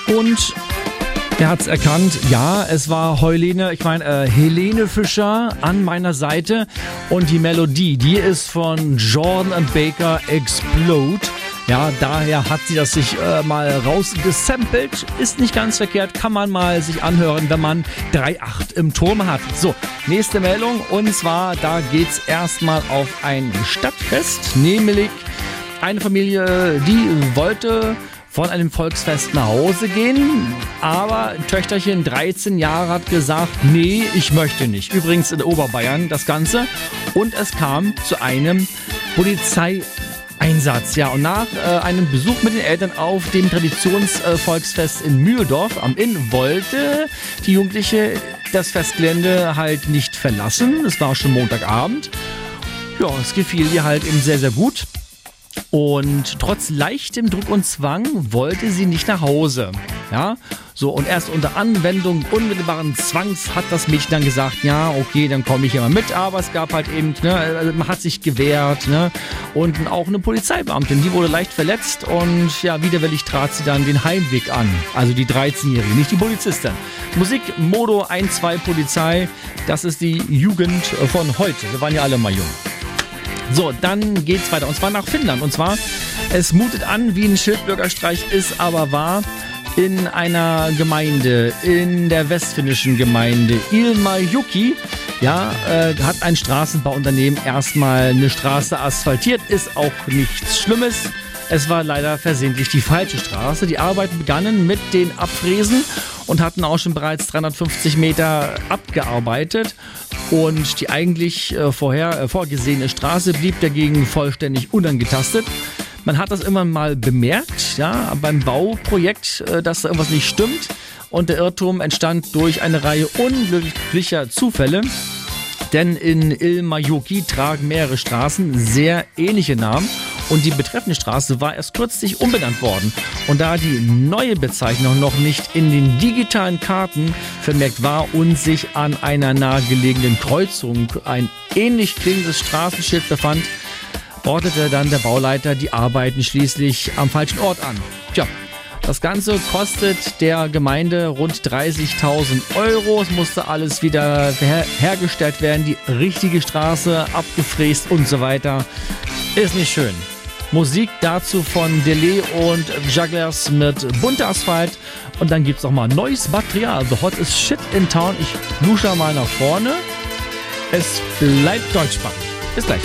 Und er hat's erkannt. Ja, es war Helene Fischer an meiner Seite. Und die Melodie, die ist von Jordan & Baker, Explode. Ja, daher hat sie das sich mal rausgesampelt. Ist nicht ganz verkehrt, kann man mal sich anhören, wenn man 3/8 im Turm hat. So, nächste Meldung. Und zwar, da geht's erstmal auf ein Stadtfest. Nämlich eine Familie, die wollte von einem Volksfest nach Hause gehen, aber ein Töchterchen, 13 Jahre, hat gesagt, nee, ich möchte nicht. Übrigens in Oberbayern das Ganze. Und es kam zu einem Polizeieinsatz. Ja, und nach einem Besuch mit den Eltern auf dem Traditionsvolksfest in Mühldorf am Inn wollte die Jugendliche das Festgelände halt nicht verlassen. Es war schon Montagabend. Ja, es gefiel ihr halt eben sehr, sehr gut. Und trotz leichtem Druck und Zwang wollte sie nicht nach Hause. Ja, so, und erst unter Anwendung unmittelbaren Zwangs hat das Mädchen dann gesagt, ja, okay, dann komme ich hier mal mit. Aber es gab halt eben, man hat sich gewehrt, und auch eine Polizeibeamtin, die wurde leicht verletzt und ja, widerwillig trat sie dann den Heimweg an. Also die 13-Jährige, nicht die Polizistin. Musik, Modo 1-2 Polizei, das ist die Jugend von heute. Wir waren ja alle mal jung. So, dann geht's weiter. Und zwar nach Finnland. Und zwar, es mutet an wie ein Schildbürgerstreich, ist aber wahr, in einer Gemeinde, in der westfinnischen Gemeinde Ilmajoki, ja, hat ein Straßenbauunternehmen erstmal eine Straße asphaltiert. Ist auch nichts Schlimmes. Es war leider versehentlich die falsche Straße. Die Arbeiten begannen mit den Abfräsen und hatten auch schon bereits 350 Meter abgearbeitet. Und die eigentlich vorgesehene Straße blieb dagegen vollständig unangetastet. Man hat das immer mal bemerkt, ja, beim Bauprojekt, dass da irgendwas nicht stimmt. Und der Irrtum entstand durch eine Reihe unglücklicher Zufälle. Denn in Ilmajoki tragen mehrere Straßen sehr ähnliche Namen. Und die betreffende Straße war erst kürzlich umbenannt worden. Und da die neue Bezeichnung noch nicht in den digitalen Karten vermerkt war und sich an einer nahegelegenen Kreuzung ein ähnlich klingendes Straßenschild befand, ordnete dann der Bauleiter die Arbeiten schließlich am falschen Ort an. Tja, das Ganze kostet der Gemeinde rund 30.000 €. Es musste alles wieder hergestellt werden, die richtige Straße abgefräst und so weiter. Ist nicht schön. Musik dazu von Delay und Jugglers mit Bunter Asphalt. Und dann gibt's auch mal neues Material. The Hot is Shit in Town. Ich lusche mal nach vorne. Es bleibt deutschsprachig. Bis gleich.